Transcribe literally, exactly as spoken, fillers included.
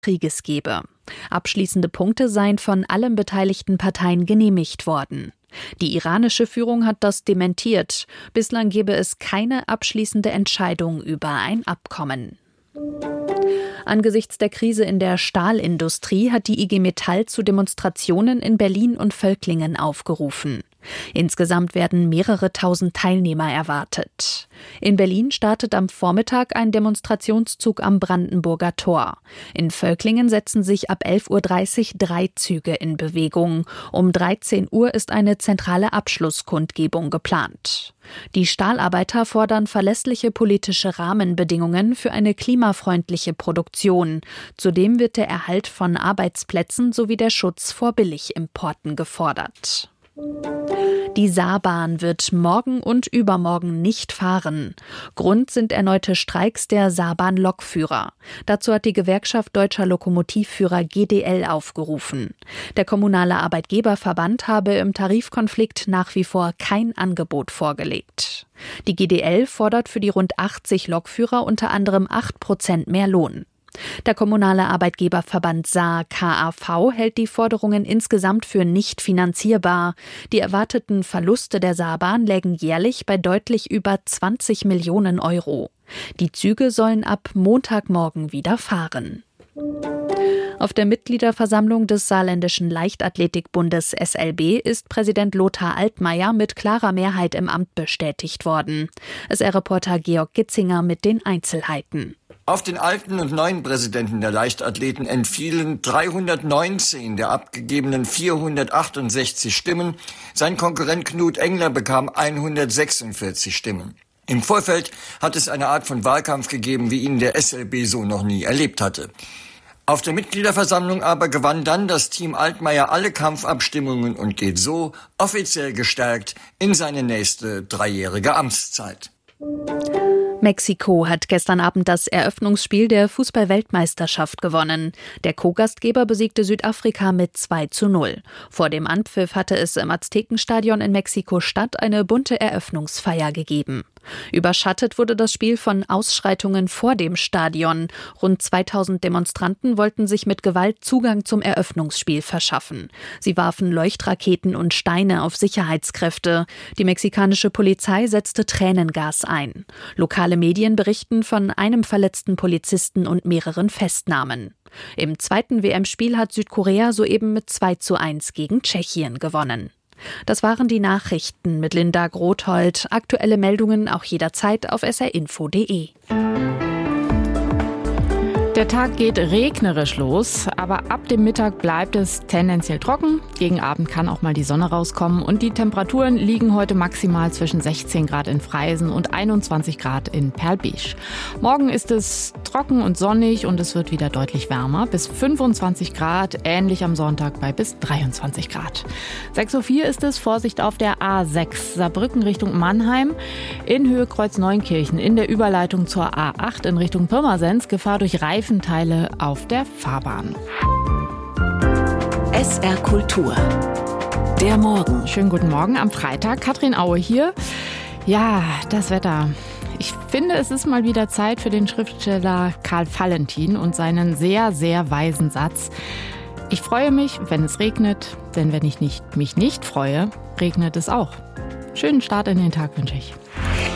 Krieges gebe. Abschließende Punkte seien von allen beteiligten Parteien genehmigt worden. Die iranische Führung hat das dementiert. Bislang gebe es keine abschließende Entscheidung über ein Abkommen. Angesichts der Krise in der Stahlindustrie hat die I G Metall zu Demonstrationen in Berlin und Völklingen aufgerufen. Insgesamt werden mehrere tausend Teilnehmer erwartet. In Berlin startet am Vormittag ein Demonstrationszug am Brandenburger Tor. In Völklingen setzen sich ab elf Uhr dreißig drei Züge in Bewegung. Um dreizehn Uhr ist eine zentrale Abschlusskundgebung geplant. Die Stahlarbeiter fordern verlässliche politische Rahmenbedingungen für eine klimafreundliche Produktion. Zudem wird der Erhalt von Arbeitsplätzen sowie der Schutz vor Billigimporten gefordert. Die Saarbahn wird morgen und übermorgen nicht fahren. Grund sind erneute Streiks der Saarbahn-Lokführer. Dazu hat die Gewerkschaft Deutscher Lokomotivführer G D L aufgerufen. Der kommunale Arbeitgeberverband habe im Tarifkonflikt nach wie vor kein Angebot vorgelegt. Die G D L fordert für die rund achtzig Lokführer unter anderem acht Prozent mehr Lohn. Der kommunale Arbeitgeberverband Saar K A V hält die Forderungen insgesamt für nicht finanzierbar. Die erwarteten Verluste der Saarbahn lägen jährlich bei deutlich über zwanzig Millionen Euro. Die Züge sollen ab Montagmorgen wieder fahren. Auf der Mitgliederversammlung des Saarländischen Leichtathletikbundes S L B ist Präsident Lothar Altmaier mit klarer Mehrheit im Amt bestätigt worden. S R-Reporter Georg Gitzinger mit den Einzelheiten. Auf den alten und neuen Präsidenten der Leichtathleten entfielen dreihundertneunzehn der abgegebenen vierhundertachtundsechzig Stimmen. Sein Konkurrent Knut Engler bekam hundertsechsundvierzig Stimmen. Im Vorfeld hat es eine Art von Wahlkampf gegeben, wie ihn der S L B so noch nie erlebt hatte. Auf der Mitgliederversammlung aber gewann dann das Team Altmaier alle Kampfabstimmungen und geht so offiziell gestärkt in seine nächste dreijährige Amtszeit. Mexiko hat gestern Abend das Eröffnungsspiel der Fußball-Weltmeisterschaft gewonnen. Der Co-Gastgeber besiegte Südafrika mit zwei zu null. Vor dem Anpfiff hatte es im Aztekenstadion in Mexiko-Stadt eine bunte Eröffnungsfeier gegeben. Überschattet wurde das Spiel von Ausschreitungen vor dem Stadion. Rund zweitausend Demonstranten wollten sich mit Gewalt Zugang zum Eröffnungsspiel verschaffen. Sie warfen Leuchtraketen und Steine auf Sicherheitskräfte. Die mexikanische Polizei setzte Tränengas ein. Lokale Medien berichten von einem verletzten Polizisten und mehreren Festnahmen. Im zweiten W M-Spiel hat Südkorea soeben mit zwei zu eins gegen Tschechien gewonnen. Das waren die Nachrichten mit Linda Grothold. Aktuelle Meldungen auch jederzeit auf s r info punkt d e. Der Tag geht regnerisch los, aber ab dem Mittag bleibt es tendenziell trocken. Gegen Abend kann auch mal die Sonne rauskommen und die Temperaturen liegen heute maximal zwischen sechzehn Grad in Freisen und einundzwanzig Grad in Perl-Besch. Morgen ist es trocken und sonnig und es wird wieder deutlich wärmer, bis fünfundzwanzig Grad, ähnlich am Sonntag bei bis dreiundzwanzig Grad. sechs Uhr vier ist es, Vorsicht auf der A sechs, Saarbrücken Richtung Mannheim, in Höhe Kreuz-Neunkirchen, in der Überleitung zur A acht in Richtung Pirmasens, Gefahr durch Reifenteile auf der Fahrbahn. S R Kultur. Der Morgen. Schönen guten Morgen am Freitag. Katrin Aue hier. Ja, das Wetter. Ich finde, es ist mal wieder Zeit für den Schriftsteller Karl Valentin und seinen sehr, sehr weisen Satz. Ich freue mich, wenn es regnet, denn wenn ich nicht, mich nicht freue, regnet es auch. Schönen Start in den Tag wünsche ich.